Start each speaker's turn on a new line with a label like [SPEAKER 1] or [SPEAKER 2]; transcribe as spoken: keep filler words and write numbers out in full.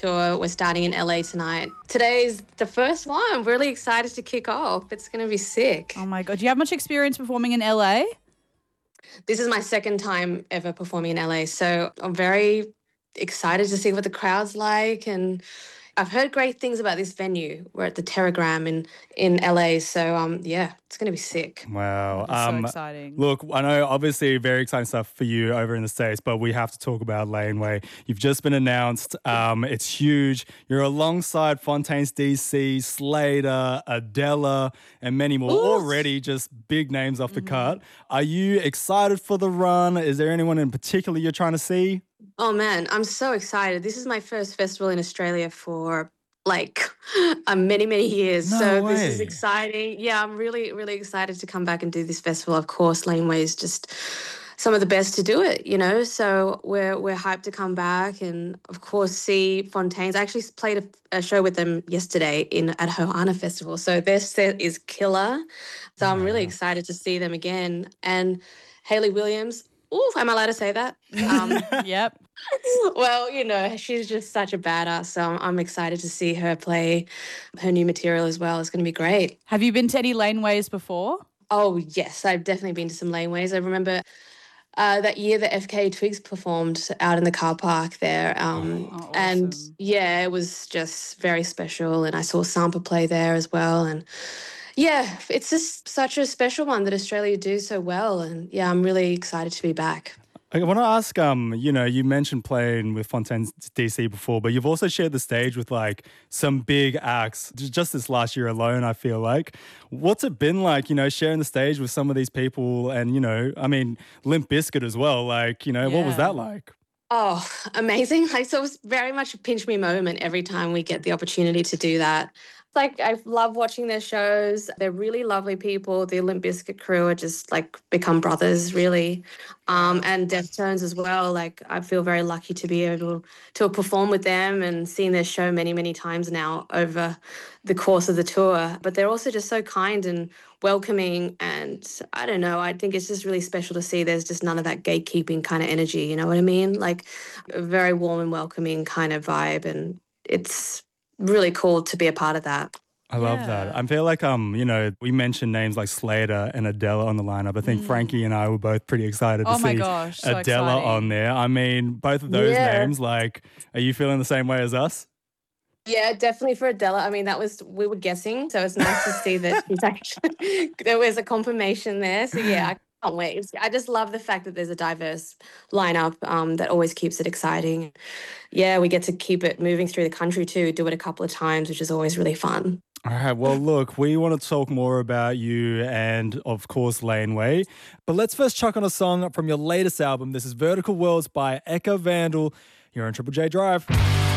[SPEAKER 1] tour. We're starting in L A tonight. Today's the first one. I'm really excited to kick off. It's going to be sick.
[SPEAKER 2] Oh my God. Do you have much experience performing in L A?
[SPEAKER 1] This is my second time ever performing in L A, so I'm very excited to see what the crowd's like, and I've heard great things about this venue. We're at the Terragram in, in L A, so um, yeah, it's going to be sick.
[SPEAKER 3] Wow.
[SPEAKER 2] That's
[SPEAKER 3] um,
[SPEAKER 2] so exciting.
[SPEAKER 3] Look, I know obviously very exciting stuff for you over in the States, but we have to talk about Laneway. You've just been announced. Um, it's huge. You're alongside Fontaines D C, Slater, Adela, and many more.
[SPEAKER 1] Ooh.
[SPEAKER 3] Already just big names off the cut. Are you excited for the run? Is there anyone in particular you're trying to see?
[SPEAKER 1] Oh man, I'm so excited. This is my first festival in Australia for like uh, many, many years.
[SPEAKER 3] No
[SPEAKER 1] so
[SPEAKER 3] way.
[SPEAKER 1] This is exciting. Yeah, I'm really, really excited to come back and do this festival. Of course, Laneway is just some of the best to do it, you know. So we're we're hyped to come back and of course see Fontaines. I actually played a, a show with them yesterday in at Ho'ana Festival. So their set is killer. So I'm really excited to see them again. And Hayley Williams. Ooh, am I allowed to say that? Um,
[SPEAKER 2] Yep.
[SPEAKER 1] well, you know, she's just such a badass. So I'm, I'm excited to see her play her new material as well. It's going to be great.
[SPEAKER 2] Have you been to any laneways before?
[SPEAKER 1] Oh, yes. I've definitely been to some laneways. I remember uh, that year that F K Twigs performed out in the car park there. Um,
[SPEAKER 2] Oh, awesome.
[SPEAKER 1] And yeah, it was just very special. And I saw Sampa play there as well. And yeah, it's just such a special one that Australia do so well. And yeah, I'm really excited to be back.
[SPEAKER 3] I want to ask, um, you know, you mentioned playing with Fontaines D C before, but you've also shared the stage with like some big acts j- just this last year alone, I feel like. What's it been like, you know, sharing the stage with some of these people and, you know, I mean, Limp Bizkit as well. Like, you know, what was
[SPEAKER 2] Yeah.
[SPEAKER 3] that like?
[SPEAKER 1] Oh, amazing. Like, so it was very much a pinch me moment every time we get the opportunity to do that. Like, I love watching their shows. They're really lovely people. The Limp Bizkit crew are just like become brothers, really. Um, and Deftones as well. Like, I feel very lucky to be able to perform with them and seen their show many, many times now over the course of the tour. But they're also just so kind and welcoming. And I don't know, I think it's just really special to see there's just none of that gatekeeping kind of energy. You know what I mean? Like, a very warm and welcoming kind of vibe. And it's really cool to be a part of that.
[SPEAKER 3] I love
[SPEAKER 2] Yeah.
[SPEAKER 3] that. I feel like, um, you know, we mentioned names like Slater and Adela on the lineup. I think Frankie and I were both pretty excited to
[SPEAKER 2] Oh my
[SPEAKER 3] see
[SPEAKER 2] gosh, so
[SPEAKER 3] Adela
[SPEAKER 2] exciting.
[SPEAKER 3] on there. I mean, both of those
[SPEAKER 1] Yeah.
[SPEAKER 3] names, like, are you feeling the same way as us?
[SPEAKER 1] Yeah, definitely for Adela. I mean, that was, we were guessing. So it's nice to see that she's actually, there was a confirmation there. So yeah, I can't wait. I just love the fact that there's a diverse lineup um, that always keeps it exciting. Yeah, we get to keep it moving through the country too, do it a couple of times, which is always really fun.
[SPEAKER 3] All right. Well, look, we want to talk more about you and, of course, Laneway. But let's first chuck on a song from your latest album. This is Vertical Worlds by Eka Vandal. You're on Triple J Drive.